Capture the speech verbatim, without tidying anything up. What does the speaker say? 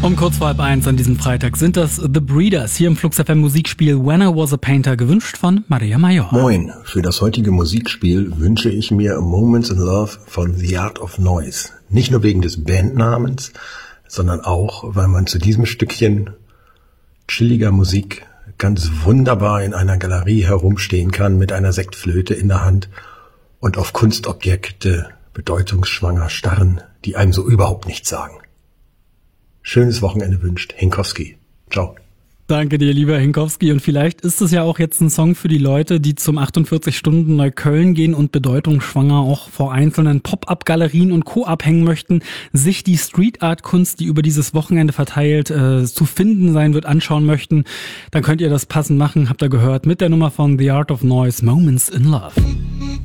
Um kurz vor halb eins an diesem Freitag sind das The Breeders hier im Flux F M Musikspiel When I Was a Painter, gewünscht von Maria Major. Moin, für das heutige Musikspiel wünsche ich mir Moments in Love von The Art of Noise. Nicht nur wegen des Bandnamens, sondern auch, weil man zu diesem Stückchen chilliger Musik ganz wunderbar in einer Galerie herumstehen kann mit einer Sektflöte in der Hand und auf Kunstobjekte bedeutungsschwanger starren, die einem so überhaupt nichts sagen. Schönes Wochenende wünscht Hinkowski. Ciao. Danke dir, lieber Hinkowski. Und vielleicht ist es ja auch jetzt ein Song für die Leute, die zum achtundvierzig Stunden Neukölln gehen und bedeutungsschwanger auch vor einzelnen Pop-Up-Galerien und Co. abhängen möchten, sich die Street-Art-Kunst, die über dieses Wochenende verteilt äh, zu finden sein wird, anschauen möchten. Dann könnt ihr das passend machen, habt ihr gehört, mit der Nummer von The Art of Noise, Moments in Love.